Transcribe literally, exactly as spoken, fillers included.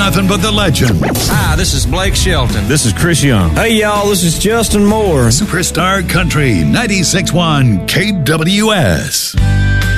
nothing but the legends. Hi, this is Blake Shelton. This is Chris Young. Hey, y'all, this is Justin Moore. Superstar Country ninety-six point one K W S.